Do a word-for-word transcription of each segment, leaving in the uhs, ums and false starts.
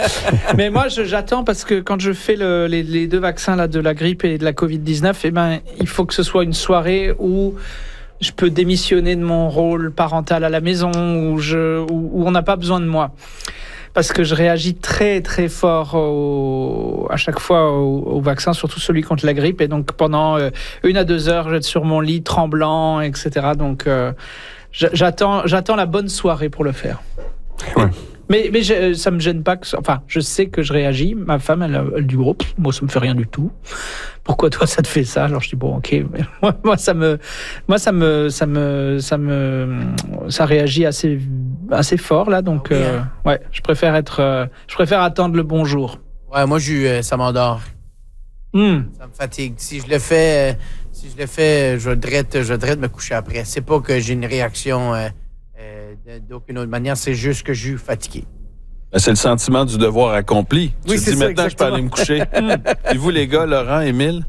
Mais moi, je, j'attends parce que quand je fais le, les, les deux vaccins là, de la grippe et de la covid dix-neuf, eh ben, il faut que ce soit une soirée où je peux démissionner de mon rôle parental à la maison, où, je, où, où on n'a pas besoin de moi. Parce que je réagis très très fort au, à chaque fois au, au vaccin, surtout celui contre la grippe. Et donc pendant euh, une à deux heures, je vais être sur mon lit tremblant, et cetera. Donc euh, j'attends, j'attends la bonne soirée pour le faire. Ouais. Mais, mais je, ça me gêne pas. Que, enfin, je sais que je réagis. Ma femme, elle, elle dit oh, moi, ça me fait rien du tout. Pourquoi toi, ça te fait ça? Alors je dis bon, ok. Mais moi, moi, ça me, moi, ça me, ça me, ça me, ça réagit assez, assez fort là. Donc, oui, euh, hein. ouais, je préfère être, euh, je préfère attendre le bonjour. Ouais, moi, je, euh, ça m'endort. Mm. Ça me fatigue. Si je le fais, euh, si je le fais, je voudrais je voudrais me coucher après. C'est pas que j'ai une réaction. Euh, d'aucune autre manière, c'est juste que je suis fatigué. Ben, c'est le sentiment du devoir accompli. Oui, tu c'est te dis ça, maintenant, exactement. je peux aller me coucher. Et vous, les gars, Laurent, Émile?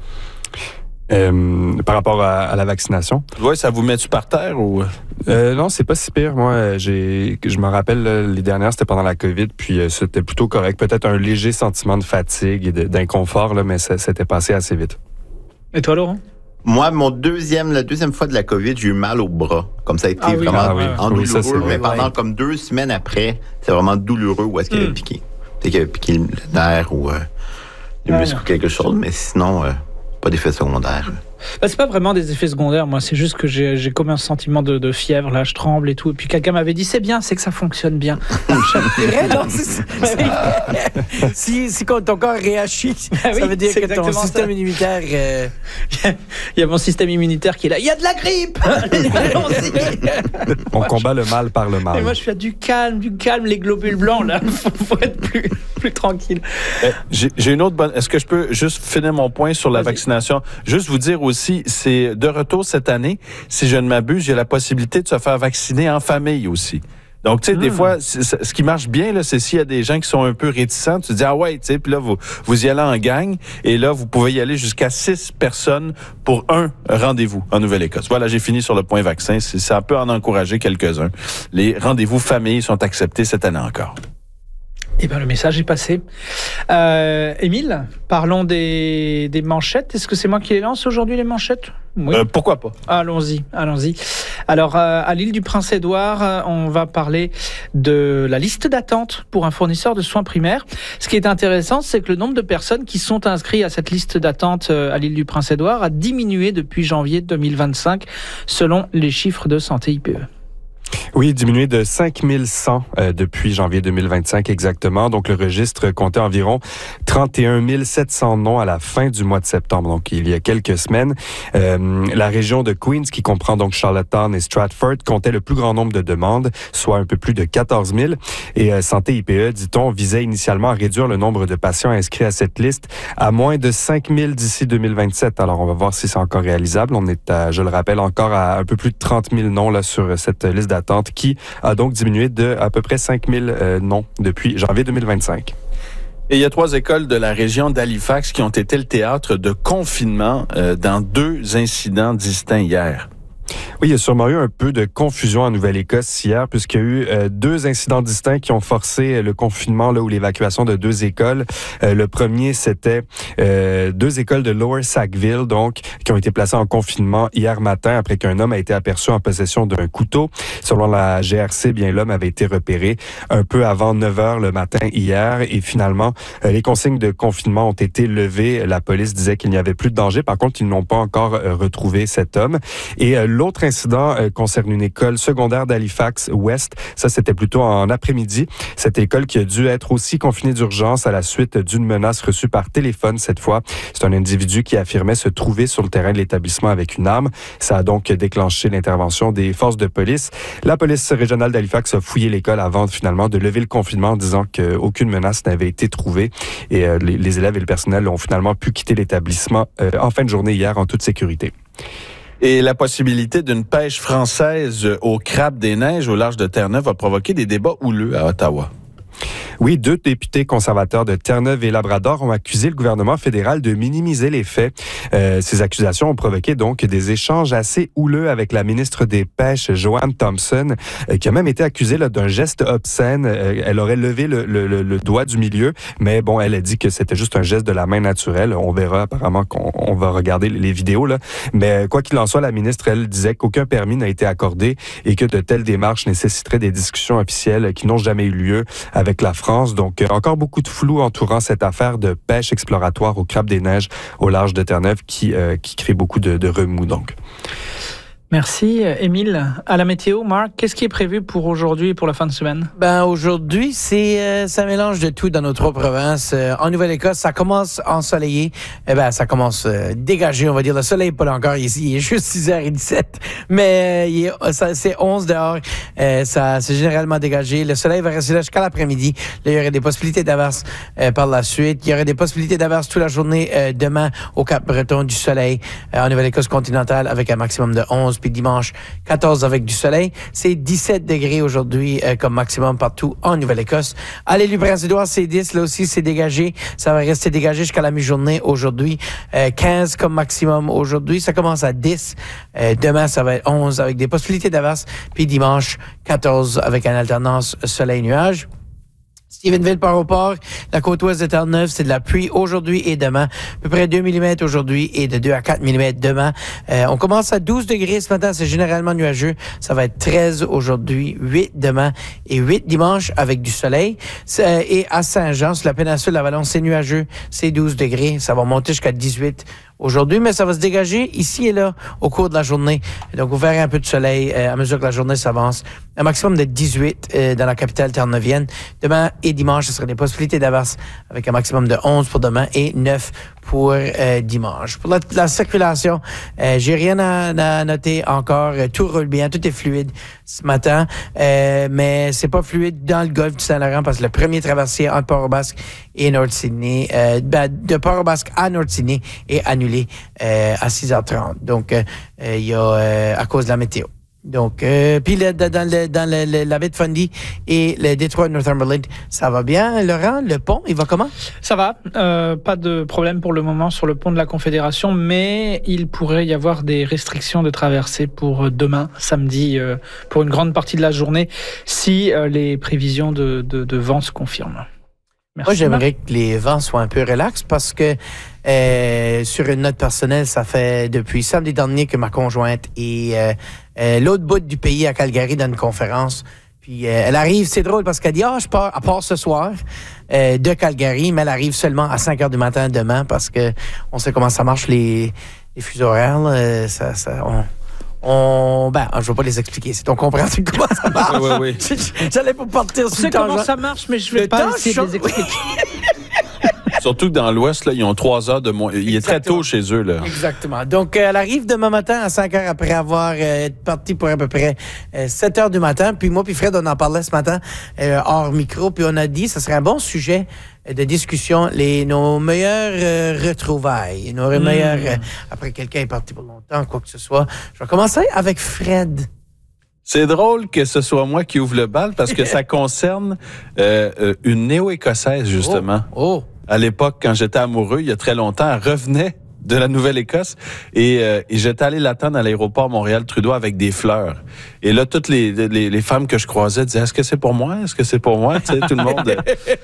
Euh, par rapport à, à la vaccination. Ouais, ça vous met-tu par terre ou... Euh, non, c'est pas si pire. Moi, j'ai, je me rappelle, là, les dernières, c'était pendant la COVID, puis euh, c'était plutôt correct. Peut-être un léger sentiment de fatigue et de, d'inconfort, là, mais ça s'était passé assez vite. Et toi, Laurent? Moi, mon deuxième, la deuxième fois de la COVID, j'ai eu mal au bras. Comme ça a été Ah oui, vraiment ah oui. en Oui, ça, c'est douloureux, vrai. mais pendant Ouais. comme deux semaines après, c'est vraiment douloureux où est-ce qu'elle Mm. a piqué. Peut-être qu'elle a piqué le nerf ou euh, le Ah, muscle non. ou quelque chose, mais sinon, euh, pas d'effet secondaire. Bah, c'est pas vraiment des effets secondaires, moi. C'est juste que j'ai, j'ai comme un sentiment de, de fièvre, là, je tremble et tout. Et puis quelqu'un m'avait dit, c'est bien, c'est que ça fonctionne bien. C'est vrai, non, c'est, c'est, si, si ton corps réagit, Ah oui, ça veut dire c'est que ton exactement système ça. immunitaire... Euh, Il y a mon système immunitaire qui est là. Il y a de la grippe. Allons-y. On combat le mal par le mal. Et moi, je suis du calme, du calme, les globules blancs, là. Faut, faut être plus, plus tranquille. Eh, J'ai, j'ai une autre bonne... Est-ce que je peux juste finir mon point sur la Vas-y. vaccination? Juste vous dire aussi, c'est de retour cette année. Si je ne m'abuse, il y a la possibilité de se faire vacciner en famille aussi. Donc, tu sais, Mm. des fois, c'est- c'est- ce qui marche bien, là, c'est s'il y a des gens qui sont un peu réticents, tu te dis, ah ouais, tu sais, puis là, vous, vous y allez en gang, et là, vous pouvez y aller jusqu'à six personnes pour un rendez-vous en Nouvelle-Écosse. Voilà, j'ai fini sur le point vaccin. C'est- Ça peut en encourager quelques-uns. Les rendez-vous famille sont acceptés cette année encore. Eh bien, le message est passé. Euh, Émile, parlons des, des manchettes. Est-ce que c'est moi qui les lance aujourd'hui, les manchettes? Oui. Euh, pourquoi pas? Allons-y, allons-y. Alors, euh, à l'île du Prince-Édouard, euh, on va parler de la liste d'attente pour un fournisseur de soins primaires. Ce qui est intéressant, c'est que le nombre de personnes qui sont inscrites à cette liste d'attente euh, à l'île du Prince-Édouard a diminué depuis janvier deux mille vingt-cinq, selon les chiffres de Santé I P E. Oui, diminué de cinq mille cent euh, depuis janvier deux mille vingt-cinq exactement. Donc, le registre comptait environ trente et un mille sept cents noms à la fin du mois de septembre, donc il y a quelques semaines. Euh, la région de Queens, qui comprend donc Charlottetown et Stratford, comptait le plus grand nombre de demandes, soit un peu plus de quatorze mille. Et euh, Santé I P E, dit-on, visait initialement à réduire le nombre de patients inscrits à cette liste à moins de cinq mille d'ici deux mille vingt-sept. Alors, on va voir si c'est encore réalisable. On est, à, je le rappelle, encore à un peu plus de trente mille noms là, sur cette liste d'attente qui a donc diminué de à peu près cinq mille euh, noms depuis janvier deux mille vingt-cinq. Et il y a trois écoles de la région d'Halifax qui ont été le théâtre de confinement euh, dans deux incidents distincts hier. Oui, il y a sûrement eu un peu de confusion en Nouvelle-Écosse hier, puisqu'il y a eu euh, deux incidents distincts qui ont forcé euh, le confinement là, ou l'évacuation de deux écoles. Euh, le premier, c'était euh, deux écoles de Lower Sackville, donc, qui ont été placées en confinement hier matin après qu'un homme a été aperçu en possession d'un couteau. Selon la G R C, bien, l'homme avait été repéré un peu avant neuf heures le matin hier et finalement, euh, les consignes de confinement ont été levées. La police disait qu'il n'y avait plus de danger. Par contre, ils n'ont pas encore euh, retrouvé cet homme. Et euh, l'autre incident euh, concerne une école secondaire d'Halifax Ouest. Ça, c'était plutôt en après-midi. Cette école qui a dû être aussi confinée d'urgence à la suite d'une menace reçue par téléphone cette fois. C'est un individu qui affirmait se trouver sur le terrain de l'établissement avec une arme. Ça a donc déclenché l'intervention des forces de police. La police régionale d'Halifax a fouillé l'école avant finalement de lever le confinement en disant qu'aucune menace n'avait été trouvée. Et euh, les, les élèves et le personnel ont finalement pu quitter l'établissement euh, en fin de journée hier en toute sécurité. Et la possibilité d'une pêche française au crabe des neiges au large de Terre-Neuve a provoqué des débats houleux à Ottawa. Oui, deux députés conservateurs de Terre-Neuve et Labrador ont accusé le gouvernement fédéral de minimiser les faits. Euh, ces accusations ont provoqué donc des échanges assez houleux avec la ministre des Pêches, Joanne Thompson, euh, qui a même été accusée là, d'un geste obscène. Euh, elle aurait levé le, le, le, le doigt du milieu, mais bon, elle a dit que c'était juste un geste de la main naturelle. On verra apparemment qu'on on va regarder les vidéos, là. Mais quoi qu'il en soit, la ministre, elle, disait qu'aucun permis n'a été accordé et que de telles démarches nécessiteraient des discussions officielles qui n'ont jamais eu lieu avec la France. Donc, euh, encore beaucoup de flou entourant cette affaire de pêche exploratoire au crabe des neiges au large de Terre-Neuve qui, euh, qui crée beaucoup de, de remous, donc. Merci, Émile. À la météo, Marc, qu'est-ce qui est prévu pour aujourd'hui et pour la fin de semaine? Ben aujourd'hui, c'est euh, ça mélange de tout dans nos trois provinces. Euh, en Nouvelle-Écosse, ça commence ensoleillé. Eh ben, ça commence euh, dégagé, on va dire. Le soleil n'est pas là encore ici, il est juste six heures dix-sept. Mais euh, il est, ça, c'est onze dehors. Euh, ça, c'est généralement dégagé. Le soleil va rester là jusqu'à l'après-midi. Là, il y aurait des possibilités d'averses euh, par la suite. Il y aurait des possibilités d'averses toute la journée euh, demain au Cap-Breton, du soleil euh, en Nouvelle-Écosse continentale avec un maximum de onze. Puis dimanche, quatorze avec du soleil. C'est dix-sept degrés aujourd'hui euh, comme maximum partout en Nouvelle-Écosse. À l'île du Prince-Édouard, c'est dix. Là aussi, c'est dégagé. Ça va rester dégagé jusqu'à la mi-journée aujourd'hui. Euh, quinze comme maximum aujourd'hui. Ça commence à dix. Euh, demain, ça va être onze avec des possibilités d'averse. Puis dimanche, quatorze avec une alternance soleil-nuage. Stephenville par au port, la côte ouest de Terre-Neuve, c'est de la pluie aujourd'hui et demain. À peu près deux millimètres aujourd'hui et de deux à quatre millimètres demain. Euh, on commence à douze degrés ce matin, c'est généralement nuageux. Ça va être treize aujourd'hui, huit demain et huit dimanche avec du soleil. Euh, et à Saint-Jean, sur la péninsule de la Valence, c'est nuageux, c'est douze degrés. Ça va monter jusqu'à dix-huit aujourd'hui, mais ça va se dégager ici et là au cours de la journée. Donc, vous verrez un peu de soleil euh, à mesure que la journée s'avance. Un maximum de dix-huit euh, dans la capitale terre-neuvienne. Demain et dimanche, ce seraient des possibilités d'averse avec un maximum de onze pour demain et neuf pour euh, dimanche. Pour la, la circulation, euh, j'ai rien à, à noter encore. Tout roule bien, tout est fluide ce matin, euh, mais c'est pas fluide dans le golfe du Saint-Laurent parce que le premier traversier entre Port-au-Basque et North-Sydney, euh, ben, de Port-au-Basque à North-Sydney est annulé euh, à six heures trente. Donc, il euh, y a euh, à cause de la météo. Donc, euh, puis le, dans, le, dans le, le, la baie de Fundy et le détroit de Northumberland, ça va bien, Laurent? Le pont, il va comment? Ça va. Euh, pas de problème pour le moment sur le pont de la Confédération, mais il pourrait y avoir des restrictions de traversée pour demain, samedi, euh, pour une grande partie de la journée, si euh, les prévisions de, de, de vent se confirment. Merci. Moi, j'aimerais que les vents soient un peu relax parce que euh, sur une note personnelle, ça fait depuis samedi dernier que ma conjointe est euh, euh, l'autre bout du pays à Calgary dans une conférence. Puis euh, elle arrive, c'est drôle parce qu'elle dit « Ah, je pars, à part ce soir euh, de Calgary », mais elle arrive seulement à cinq heures du matin demain parce que on sait comment ça marche les, les fuseaux horaires. Là, ça, ça, on, On, ben, je ne vais pas les expliquer. Si on comprend comment ça marche. Oui, oui, oui. J'allais pas partir sur le temps. Je sais comment ça marche, mais je vais le pas essayer de les expliquer. Surtout que dans l'Ouest, là, ils ont trois heures de moins. Il est très tôt chez eux, là. Exactement. Donc, euh, elle arrive demain matin à cinq heures après avoir euh, parti pour à peu près euh, sept heures du matin. Puis moi, puis Fred, on en parlait ce matin euh, hors micro. Puis on a dit, ce serait un bon sujet de discussion, les, nos meilleures euh, retrouvailles, nos mmh. meilleures, euh, après quelqu'un est parti pour longtemps, quoi que ce soit. Je vais commencer avec Fred. C'est drôle que ce soit moi qui ouvre le bal parce que ça concerne euh, euh, une néo-écossaise, justement. Oh. oh. À l'époque, quand j'étais amoureux, il y a très longtemps, elle revenait de la Nouvelle-Écosse et, euh, et j'étais allé l'attendre à l'aéroport Montréal-Trudeau avec des fleurs. Et là, toutes les, les, les femmes que je croisais disaient « Est-ce que c'est pour moi? Est-ce que c'est pour moi? » Tu sais, tout le monde.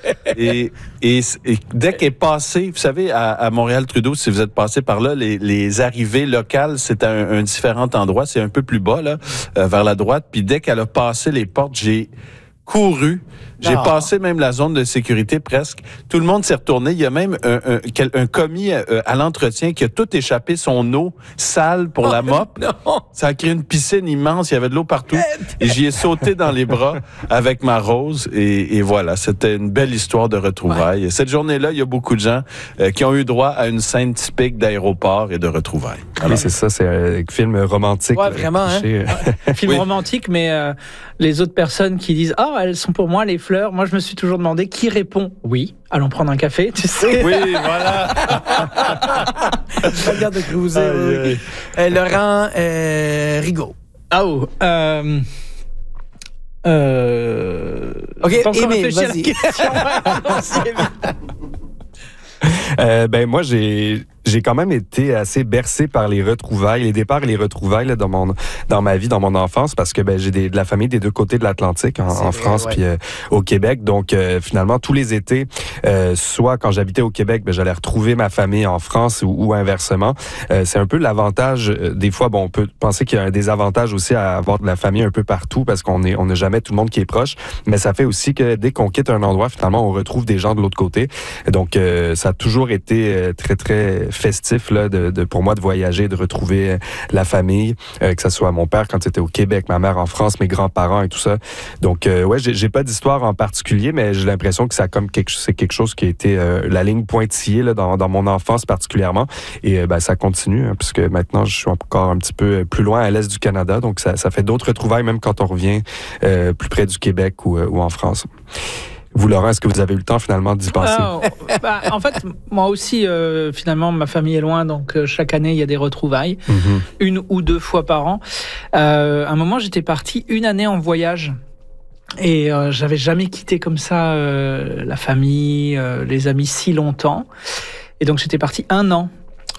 Et, et, et dès qu'elle est passée, vous savez, à, à Montréal-Trudeau, si vous êtes passé par là, les, les arrivées locales, c'est un, un différent endroit. C'est un peu plus bas, là, euh, vers la droite. Puis dès qu'elle a passé les portes, j'ai couru. J'ai non. passé même la zone de sécurité presque. Tout le monde s'est retourné. Il y a même un, un, un commis à, à l'entretien qui a tout échappé son eau sale pour oh, la mop. Non. Ça a créé une piscine immense. Il y avait de l'eau partout. Et j'y ai sauté dans les bras avec ma rose. Et, et voilà, c'était une belle histoire de retrouvailles. Ouais. Cette journée-là, il y a beaucoup de gens euh, qui ont eu droit à une scène typique d'aéroport et de retrouvailles. Alors, oui, c'est ça. C'est un film romantique. Ouais, vraiment. Hein? Ouais. Film oui. romantique, mais euh, les autres personnes qui disent « Ah, oh, elles sont pour moi les fleurs ». Moi, je me suis toujours demandé qui répond « Oui, allons prendre un café », tu sais. Oui, voilà. Regarde de cruiser. Ah, oui. Oui. Euh, Laurent euh, Rigaud. Ah, oh, euh, Euh... OK, je pense qu'on Émile, réfléchit à la vas-y. question. Allons-y, Émile. Euh, ben moi, j'ai j'ai quand même été assez bercé par les retrouvailles, les départs et les retrouvailles là, dans mon dans ma vie, dans mon enfance, parce que ben j'ai des, de la famille des deux côtés de l'Atlantique, en, en vrai, France ouais. puis euh, au Québec. Donc euh, finalement, tous les étés, euh, soit quand j'habitais au Québec, ben j'allais retrouver ma famille en France ou, ou inversement. Euh, c'est un peu l'avantage. Euh, des fois, bon, on peut penser qu'il y a un désavantage aussi à avoir de la famille un peu partout, parce qu'on est on n'a jamais tout le monde qui est proche. Mais ça fait aussi que dès qu'on quitte un endroit, finalement, on retrouve des gens de l'autre côté. Donc euh, ça a toujours été euh, très très festif là, de, de, pour moi de voyager, de retrouver la famille, euh, que ce soit mon père quand c'était au Québec, ma mère en France, mes grands-parents et tout ça. Donc, euh, ouais, j'ai, j'ai pas d'histoire en particulier, mais j'ai l'impression que ça comme quelque, c'est quelque chose qui a été euh, la ligne pointillée là, dans, dans mon enfance particulièrement. Et euh, ben, ça continue, hein, puisque maintenant, je suis encore un petit peu plus loin à l'est du Canada. Donc, ça, ça fait d'autres retrouvailles, même quand on revient euh, plus près du Québec ou, euh, ou en France. Vous, Laurent, est-ce que vous avez eu le temps finalement d'y penser? Ah, bah, en fait, moi aussi, euh, finalement, ma famille est loin, donc euh, chaque année, il y a des retrouvailles, Mm-hmm. une ou deux fois par an. Euh, à un moment, j'étais parti une année en voyage. Et euh, j'avais jamais quitté comme ça euh, la famille, euh, les amis si longtemps. Et donc, j'étais parti un an.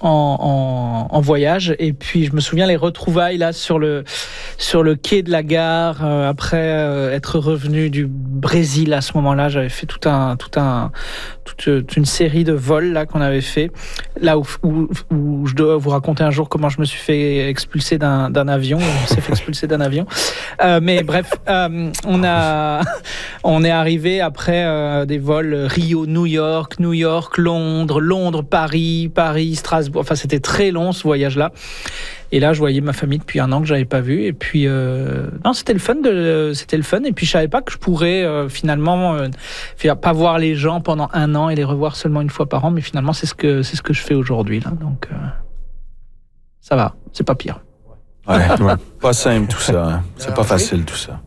En, en, en voyage, et puis je me souviens les retrouvailles là sur le sur le quai de la gare euh, après euh, être revenu du Brésil. À ce moment-là, j'avais fait tout un tout un toute, toute une série de vols là qu'on avait fait là où, où, où je dois vous raconter un jour comment je me suis fait expulser d'un d'un avion, on s'est fait expulser d'un avion. Euh, mais bref, euh, on a on est arrivé après euh, des vols Rio New York, New York Londres, Londres Paris, Paris Strasbourg. Enfin, c'était très long ce voyage-là. Et là, je voyais ma famille depuis un an que j'avais pas vu. Et puis, euh, non, c'était le fun. De, c'était le fun. Et puis, je savais pas que je pourrais euh, finalement euh, faire, pas voir les gens pendant un an et les revoir seulement une fois par an. Mais finalement, c'est ce que c'est ce que je fais aujourd'hui là. Donc, euh, ça va. C'est pas pire. Ouais, ouais. Pas simple tout ça. Hein. C'est Alors, pas oui. facile tout ça.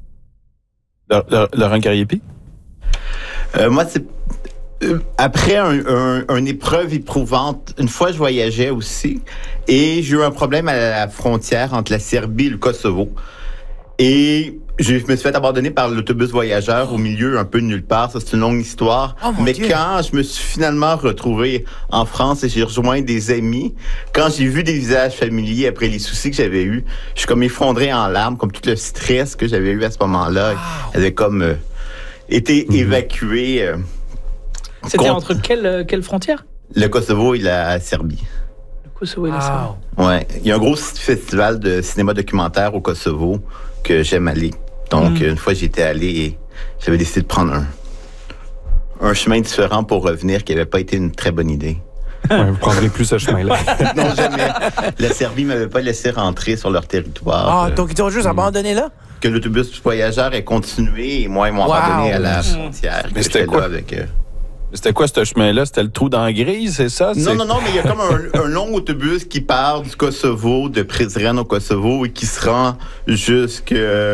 Le- le- Laurent Gariepi? Euh, moi, c'est euh, après un, un, une épreuve éprouvante. Une fois, je voyageais aussi et j'ai eu un problème à la frontière entre la Serbie et le Kosovo. Et je me suis fait abandonner par l'autobus voyageur au milieu, un peu de nulle part. Ça, c'est une longue histoire. Oh, mon Mais Dieu. quand je me suis finalement retrouvé en France et j'ai rejoint des amis, quand j'ai vu des visages familiers après les soucis que j'avais eus, je suis comme effondré en larmes, comme tout le stress que j'avais eu à ce moment-là. avait comme euh, été Mhm. évacué. euh, C'était contre entre quelle euh, quelle frontière? le Kosovo et la Serbie. Le Kosovo et la Serbie. Wow. Ouais, il y a un gros festival de cinéma documentaire au Kosovo que j'aime aller. Donc, Mm. une fois, j'étais allé et j'avais décidé de prendre un, un chemin différent pour revenir qui n'avait pas été une très bonne idée. Ouais, vous prendrez plus ce chemin-là. Non, jamais. La Serbie m'avait pas laissé rentrer sur leur territoire. Ah, Euh, donc ils t'ont juste abandonné là? que l'autobus voyageur ait continué et moi, ils m'ont Wow. abandonné à la frontière. Mais que c'était j'étais quoi? là avec, euh, C'était quoi ce chemin-là? C'était le trou dans la grille, c'est ça? Non, C'est- non, non, mais il y a comme un, un long autobus qui part du Kosovo, de Prizren au Kosovo, et qui se rend jusque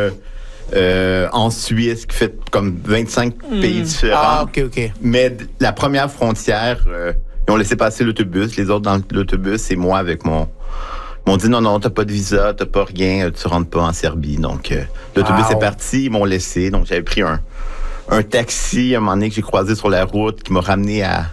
euh, en Suisse, qui fait comme vingt-cinq pays différents. Ah, OK, OK. Mais d- la première frontière, euh, ils ont laissé passer l'autobus, les autres dans l'autobus, et moi avec mon... Ils m'ont dit non, non, t'as pas de visa, t'as pas rien, tu rentres pas en Serbie. Donc, euh, l'autobus Wow. est parti, ils m'ont laissé. Donc, j'avais pris un, un taxi à un moment donné que j'ai croisé sur la route qui m'a ramené à,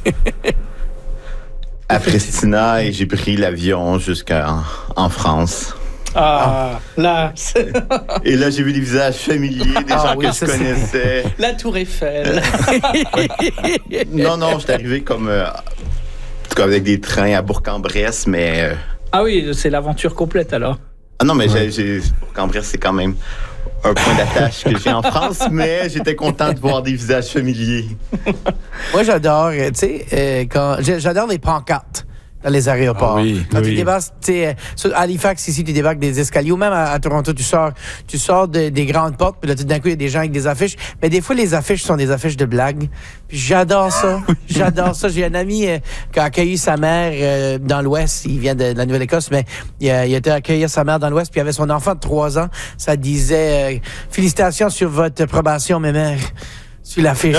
à Pristina et j'ai pris l'avion jusqu'en en France. Ah, là, c'est- Et là, j'ai vu des visages familiers, des Ah gens oui, que ça, je c'est- connaissais. la Tour Eiffel. Non, non, j'étais arrivé comme, euh, en tout cas, avec des trains à Bourg-en-Bresse, mais... euh, Ah oui, c'est l'aventure complète alors. Ah non, mais j'ai, j'ai, Bourg-en-Bresse, c'est quand même un point d'attache que j'ai en France, mais j'étais content de voir des visages familiers. Moi, j'adore, euh, tu sais, euh, quand j'ai- j'adore les pancartes dans les aéroports. Ah oui, Quand tu oui. débarques, tu sais, euh, sur Halifax, ici, tu débarques des escaliers, ou même à, à Toronto, tu sors, tu sors de- des grandes portes, puis là, tout d'un coup, il y a des gens avec des affiches. Mais des fois, les affiches sont des affiches de blagues. Puis j'adore ça. J'adore ça. J'ai un ami euh, qui a accueilli sa mère euh, dans l'Ouest. Il vient de, de la Nouvelle-Écosse, mais il a, il a été accueillir sa mère dans l'Ouest, puis il avait son enfant de trois ans. Ça disait euh, félicitations sur votre probation, mes mères. Sur l'affiche.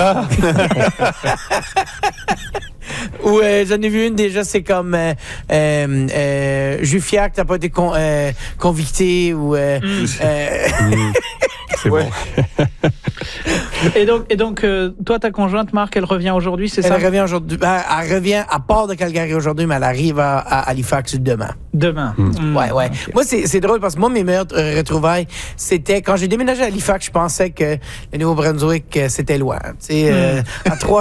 Ou euh, j'en ai vu une déjà, c'est comme euh, euh, euh, je suis fier que t'as pas été con, euh, convicté ou euh, euh, C'est Ouais. bon. Et donc, et donc euh, toi, ta conjointe, Marc, elle revient aujourd'hui, c'est ça? Elle revient aujourd'hui. Ben, elle revient à part de Calgary aujourd'hui, mais elle arrive à, à Halifax demain. Demain. Mm. Mm. Ouais, ouais. Ok. Moi, c'est c'est drôle parce que moi, mes meilleures euh, retrouvailles, c'était quand j'ai déménagé à Halifax, je pensais que le Nouveau-Brunswick, euh, c'était loin. Tu sais, euh, à trois